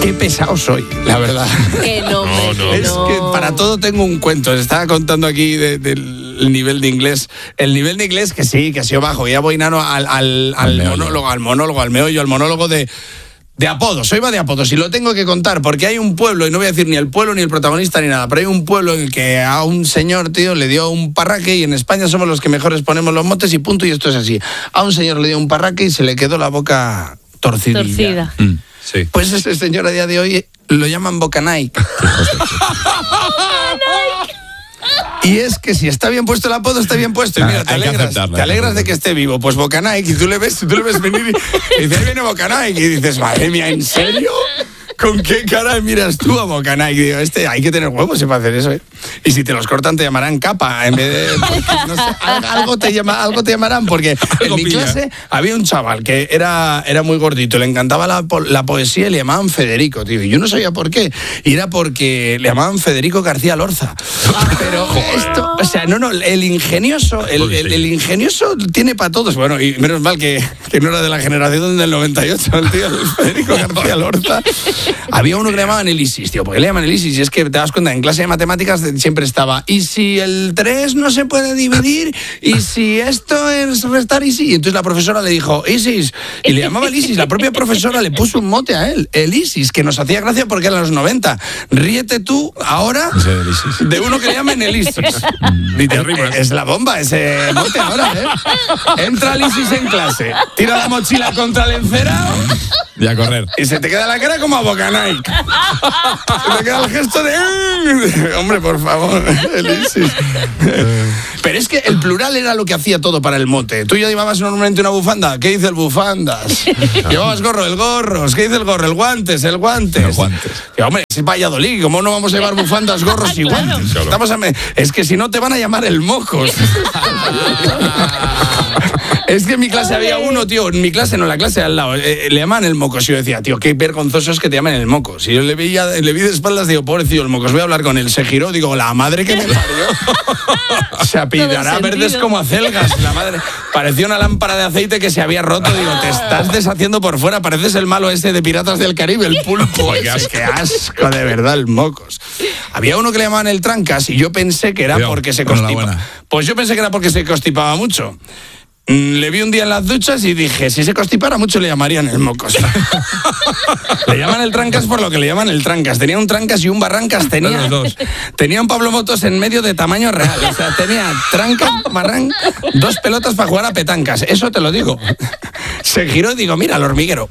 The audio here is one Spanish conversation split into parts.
Qué pesado soy, la verdad. Que no. Es que para todo tengo un cuento. Les estaba contando aquí del nivel de inglés. El nivel de inglés que sí, que ha sido bajo. Ya voy nano al monólogo de apodos. Hoy va de apodos y lo tengo que contar porque hay un pueblo, y no voy a decir ni el pueblo ni el protagonista ni nada, pero hay un pueblo en el que a un señor, tío, le dio un parraque, y en España somos los que mejores ponemos los motes y punto, y esto es así. A un señor le dio un parraque y se le quedó la boca torcida. Sí. Pues ese señor a día de hoy lo llaman Bocanaic. Y es que si está bien puesto el apodo, está bien puesto. Y mira, te alegras de que esté vivo. Pues Bocanaic, y tú le ves venir y dices, ahí viene Bocanaic. Y dices, madre mía, ¿en serio? ¿Con qué cara miras tú a Bocanaic? Digo, hay que tener huevos para hacer eso, ¿eh? Y si te los cortan, te llamarán capa. En vez de, no sé, algo te llamarán, porque en mi clase había un chaval que era muy gordito, le encantaba la poesía y le llamaban Federico, tío. Y yo no sabía por qué. Y era porque le llamaban Federico García Lorza. Pero esto, o sea, el ingenioso tiene para todos. Bueno, y menos mal que no era de la generación del 98, el tío, el Federico García Lorza. Había uno que le llamaban el ISIS, tío. ¿Por qué le llaman el ISIS? Y es que te das cuenta, en clase de matemáticas siempre estaba, ¿y si el 3 no se puede dividir? ¿Y si esto es restar y sí? Y entonces la profesora le dijo, ISIS. Y le llamaba el ISIS. La propia profesora le puso un mote a él, el ISIS, que nos hacía gracia porque eran los 90. Ríete tú ahora de uno que le llaman el ISIS. Es la bomba ese mote ahora, ¿eh? Entra el ISIS en clase, tira la mochila contra el encerado y a correr. Y se te queda la cara como a Bocanaic. Se te queda el gesto de... Hombre, por favor, el ISIS. Pero es que el plural era lo que hacía todo para el mote. Tú ya llevabas normalmente una bufanda. ¿Qué dice el bufandas? Llevabas gorro, el gorros. ¿Qué dice el gorro? El guantes, el guantes. El guantes. Y, hombre, es Valladolid. ¿Cómo no vamos a llevar bufandas, gorros y guantes? Claro. Es que si no te van a llamar el mocos. Es que en mi clase había uno, tío, en mi clase, no, la clase de al lado, le llaman el mocos. Y yo decía, tío, qué vergonzoso es que te llamen el mocos. Y yo le vi de espaldas, digo, pobrecillo el mocos, voy a hablar con él. Se giró, digo, la madre que me parió. Se apellidará Verdes como acelgas, la madre. Parecía una lámpara de aceite que se había roto. Digo, te estás deshaciendo por fuera, pareces el malo ese de Piratas del Caribe, el pulpo. Qué asco, de verdad, el mocos. Había uno que le llamaban el trancas y yo pensé que era porque se constipaba. Pues yo pensé que era porque se constipaba mucho. Le vi un día en las duchas y dije, si se constipara mucho le llamarían el mocos. Le llaman el trancas por lo que le llaman el trancas. Tenía un trancas y un barrancas, tenía un Pablo Motos en medio de tamaño real. O sea, tenía trancas, dos pelotas para jugar a petancas. Eso te lo digo. Se giró y digo, mira, el hormiguero.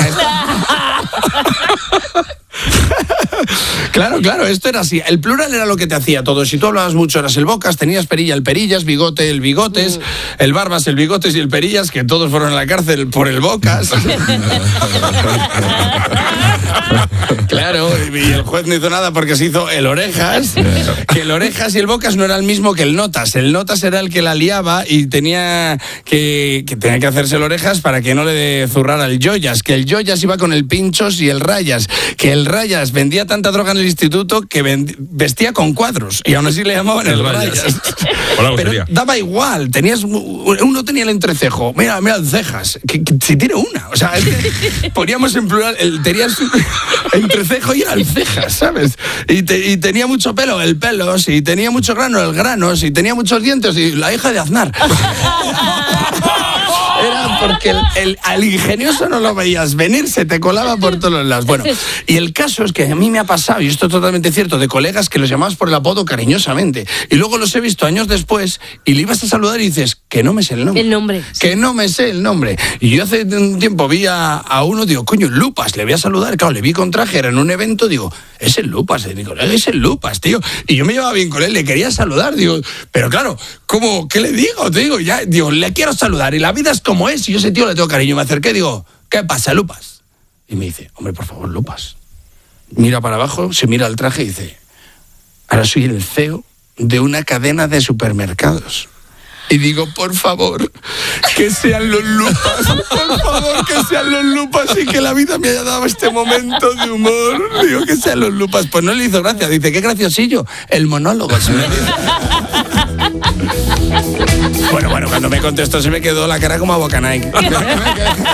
Claro, esto era así. El plural era lo que te hacía todo. Si tú hablabas mucho eras el bocas, tenías perilla, el perillas, bigote, el bigotes, el barbas, el bigotes y el perillas, que todos fueron a la cárcel por el bocas. Claro, y el juez no hizo nada porque se hizo el orejas, que el orejas y el bocas no era el mismo que el notas. El notas era el que la liaba y tenía que hacerse el orejas para que no le zurrara el joyas, que el joyas iba con el pinchos y el rayas, que el rayas vendía tanta droga en el instituto que vestía con cuadros y aún así le llamaban el rayas. Pero daba igual, uno tenía el entrecejo, mira el cejas, que si tiene una, o sea, es que poníamos en plural, tenías entrecejo y era el cejas, ¿sabes? Y tenía mucho pelo, el pelos, y tenía mucho grano, el granos, y tenía muchos dientes, y la hija de Aznar. Era porque al ingenioso no lo veías venir, se te colaba por todos los lados. Bueno, y el caso es que a mí me ha pasado, y esto es totalmente cierto, de colegas que los llamabas por el apodo cariñosamente. Y luego los he visto años después y le ibas a saludar y dices, que no me sé el nombre. Que no me sé el nombre. Y yo hace un tiempo vi a uno, digo, coño, Lupas, le voy a saludar. Claro, le vi con traje, era en un evento, digo, es el Lupas de mi colega, es el Lupas, tío. Y yo me llevaba bien con él, le quería saludar, digo, pero claro, ¿cómo? ¿Qué le digo? Te digo, ya, digo, le quiero saludar y la vida es como es, y yo a ese tío le tengo cariño. Me acerqué, digo, ¿qué pasa, Lupas? Y me dice, hombre, por favor, Lupas. Mira para abajo, se mira el traje y dice, ahora soy el CEO de una cadena de supermercados. Y digo, por favor, que sean los Lupas, por favor, que sean los Lupas y que la vida me haya dado este momento de humor. Digo, que sean los Lupas. Pues no le hizo gracia, dice, qué graciosillo, el monólogo. Se me Bueno, cuando me contestó se me quedó la cara como a Bocanaic.